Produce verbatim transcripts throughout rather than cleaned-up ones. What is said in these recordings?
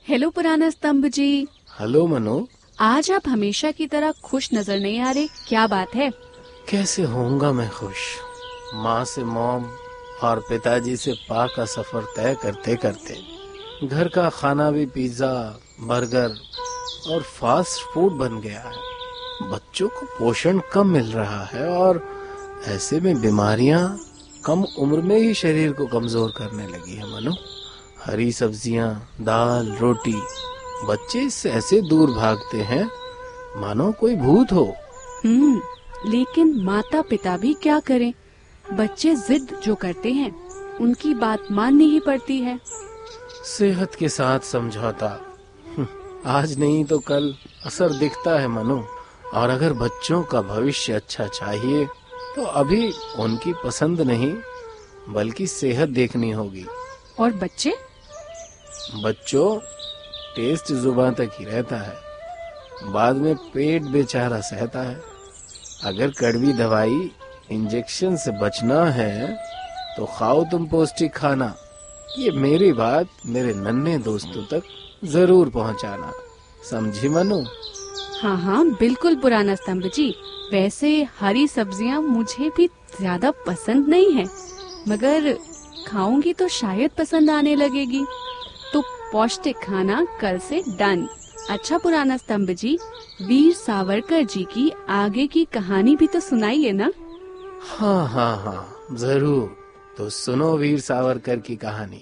Hello पुराना स्तंभ जी। Hello Manu. आज आप हमेशा की तरह खुश नजर नहीं आ रहे, क्या बात है? कैसे होऊंगा मैं खुश? माँ से मॉम और पिताजी से पा का सफर तय करते करते घर का खाना भी पिज्जा, बर्गर और फास्ट फूड बन गया है। बच्चों को पोषण कम मिल रहा है और ऐसे में बीमारियां कम उम्र में ही शरीर को कमजोर करने लगी है मनु। हरी सब्जियां, दाल, रोटी, बच्चे इससे ऐसे दूर भागते हैं मानो कोई भूत हो। हम्म, लेकिन माता पिता भी क्या करें? बच्चे जिद जो करते हैं उनकी बात माननी ही पड़ती है। सेहत के साथ समझौता आज नहीं तो कल असर दिखता है मनु। और अगर बच्चों का भविष्य अच्छा चाहिए तो अभी उनकी पसंद नहीं बल्कि सेहत देखनी होगी। और बच्चे बच्चों टेस्ट जुबान तक ही रहता है, बाद में पेट बेचारा सहता है। अगर कड़वी दवाई इंजेक्शन से बचना है तो खाओ तुम पौष्टिक खाना। ये मेरी बात मेरे नन्हे दोस्तों तक जरूर पहुंचाना, समझी मनु? हाँ हाँ बिल्कुल पुराना स्तंभ जी। वैसे हरी सब्जियां मुझे भी ज्यादा पसंद नहीं है, मगर खाऊंगी तो शायद पसंद आने लगेगी। तो पौष्टिक खाना कल से डन। अच्छा पुराना स्तंभ जी, वीर सावरकर जी की आगे की कहानी भी तो सुनाइए ना। हाँ हाँ हाँ जरूर। तो सुनो वीर सावरकर की कहानी।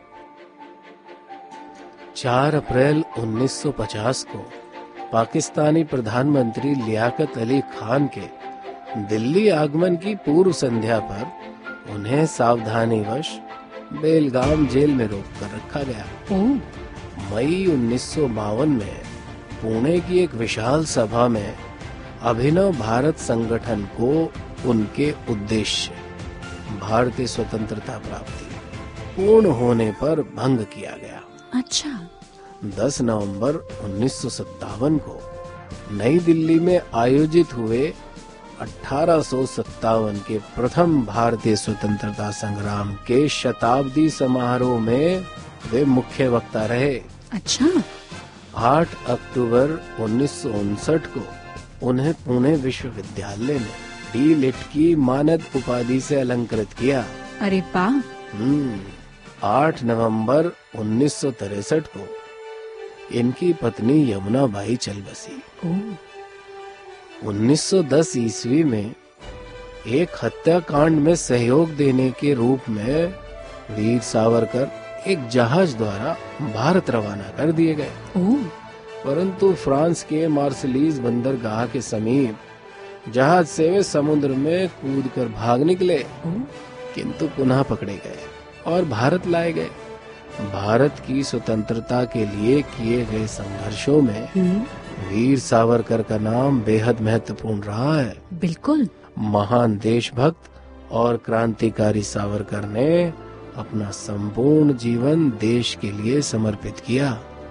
चार अप्रैल उन्नीस सौ पचास को पाकिस्तानी प्रधानमंत्री लियाकत अली खान के दिल्ली आगमन की पूर्व संध्या पर उन्हें सावधानीवश बेलगाम जेल में रोक कर रखा गया। मई उन्नीस सौ बावन में पुणे की एक विशाल सभा में अभिनव भारत संगठन को उनके उद्देश्य भारतीय स्वतंत्रता प्राप्ति पूर्ण होने पर भंग किया गया। अच्छा। दस नवंबर उन्नीस सौ सत्तावन को नई दिल्ली में आयोजित हुए अठारह सौ सत्तावन के प्रथम भारतीय स्वतंत्रता संग्राम के शताब्दी समारोह में वे मुख्य वक्ता रहे। अच्छा। आठ अक्टूबर उन्नीस सौ उनसठ को उन्हें पुणे विश्वविद्यालय में डी लिट की मानद उपाधि से अलंकृत किया। अरे वाह। हम्म आठ नवंबर उन्नीस सौ तिरसठ को इनकी पत्नी यमुना बाई चल बसी। उन्नीस सौ दस ईस्वी में एक हत्याकांड में सहयोग देने के रूप में वीर सावरकर एक जहाज द्वारा भारत रवाना कर दिए गए। परंतु फ्रांस के मार्सलीज बंदरगाह के समीप जहाज से वे समुद्र में कूदकर भाग निकले, किंतु पुनः पकड़े गए और भारत लाए गए। भारत की स्वतंत्रता के लिए किए गए संघर्षों में वीर सावरकर का नाम बेहद महत्वपूर्ण रहा है। बिल्कुल। महान देशभक्त और क्रांतिकारी सावरकर ने अपना संपूर्ण जीवन देश के लिए समर्पित किया।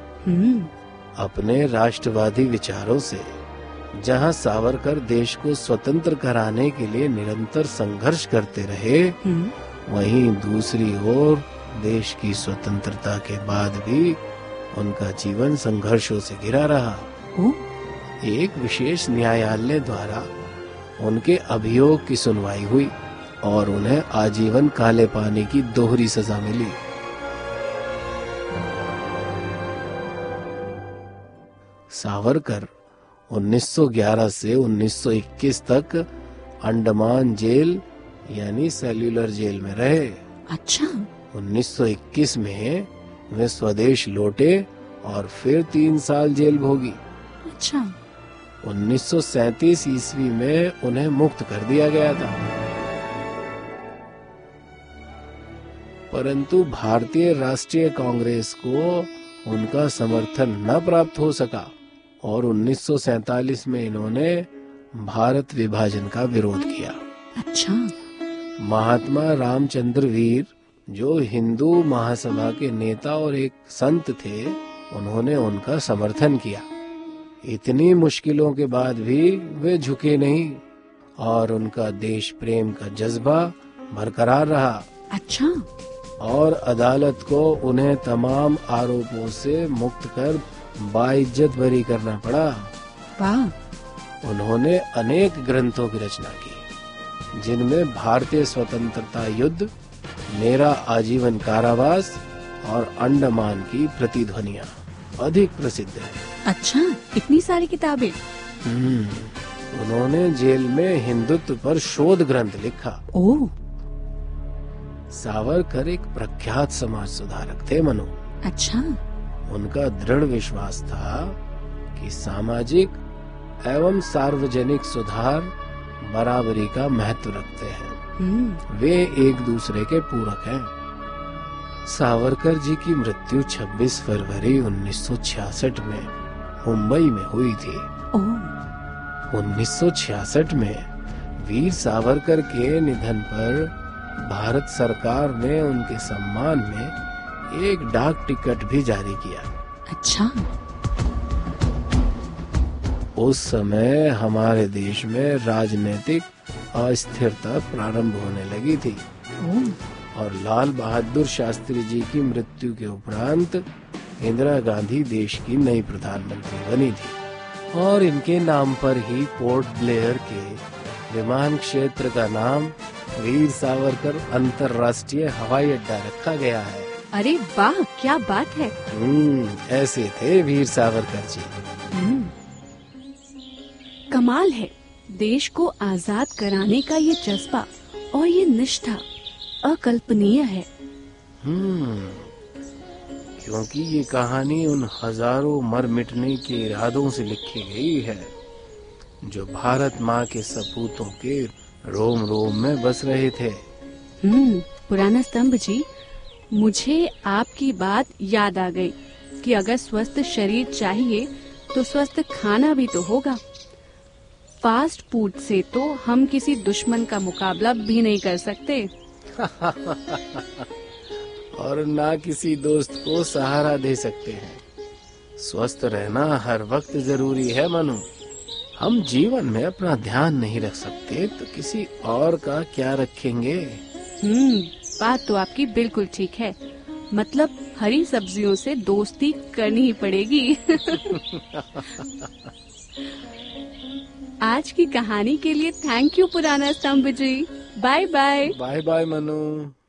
अपने राष्ट्रवादी विचारों से जहां सावरकर देश को स्वतंत्र कराने के लिए निरंतर संघर्ष करते रहे, वहीं दूसरी ओर देश की स्वतंत्रता के बाद भी उनका जीवन संघर्षों से घिरा रहा। एक विशेष न्यायालय द्वारा उनके अभियोग की सुनवाई हुई और उन्हें आजीवन काले पानी की दोहरी सजा मिली। सावरकर उन्नीस सौ ग्यारह से उन्नीस सौ इक्कीस तक अंडमान जेल यानी सेल्यूलर जेल में रहे। अच्छा। उन्नीस सौ इक्कीस में वे स्वदेश लौटे और फिर तीन साल जेल भोगी। अच्छा। उन्नीस सौ सैंतीस ईस्वी में उन्हें मुक्त कर दिया गया था, परंतु भारतीय राष्ट्रीय कांग्रेस को उनका समर्थन न प्राप्त हो सका और उन्नीस सौ सैंतालीस में इन्होंने भारत विभाजन का विरोध किया। अच्छा। महात्मा रामचंद्र वीर, जो हिंदू महासभा के नेता और एक संत थे, उन्होंने उनका समर्थन किया। इतनी मुश्किलों के बाद भी वे झुके नहीं और उनका देश प्रेम का जज्बा बरकरार रहा। अच्छा। और अदालत को उन्हें तमाम आरोपों से मुक्त कर बाइज्जत बरी करना पड़ा। वाह। उन्होंने अनेक ग्रंथों की रचना की, जिनमें भारतीय स्वतंत्रता युद्ध, मेरा आजीवन कारावास और अंडमान की प्रतिध्वनियां अधिक प्रसिद्ध है। अच्छा, इतनी सारी किताबें। हम्म, उन्होंने जेल में हिंदुत्व पर शोध ग्रंथ लिखा। ओह। सावरकर एक प्रख्यात समाज सुधारक थे मनु। अच्छा। उनका दृढ़ विश्वास था कि सामाजिक एवं सार्वजनिक सुधार बराबरी का महत्व रखते हैं। वे एक दूसरे के पूरक हैं। सावरकर जी की मृत्यु छब्बीस फरवरी उन्नीस सौ छियासठ में मुंबई में हुई थी। उन्नीस सौ छियासठ में वीर सावरकर के निधन पर भारत सरकार ने उनके सम्मान में एक डाक टिकट भी जारी किया। अच्छा। उस समय हमारे देश में राजनीतिक अस्थिरता प्रारंभ होने लगी थी और लाल बहादुर शास्त्री जी की मृत्यु के उपरांत इंदिरा गांधी देश की नई प्रधानमंत्री बनी थी और इनके नाम पर ही पोर्ट ब्लेयर के विमान क्षेत्र का नाम वीर सावरकर अंतर्राष्ट्रीय हवाई अड्डा रखा गया है। अरे वाह, क्या बात है। हम्म, ऐसे थे वीर सावरकर जी। कमाल है, देश को आजाद कराने का ये जज्बा और ये निष्ठा अकल्पनीय है। हम्म, क्योंकि ये कहानी उन हजारों मर मिटने के इरादों से लिखी गई है जो भारत माँ के सपूतों के रोम रोम में बस रहे थे। हम्म, पुराना स्तंभ जी, मुझे आपकी बात याद आ गई कि अगर स्वस्थ शरीर चाहिए तो स्वस्थ खाना भी तो होगा। फास्ट फूड से तो हम किसी दुश्मन का मुकाबला भी नहीं कर सकते। और ना किसी दोस्त को सहारा दे सकते हैं। स्वस्थ रहना हर वक्त जरूरी है मनु। हम जीवन में अपना ध्यान नहीं रख सकते तो किसी और का क्या रखेंगे। हम्म, बात तो आपकी बिल्कुल ठीक है। मतलब हरी सब्जियों से दोस्ती करनी ही पड़ेगी। आज की कहानी के लिए थैंक यू पुराना स्तंभ जी। Bye bye. Bye bye Manu.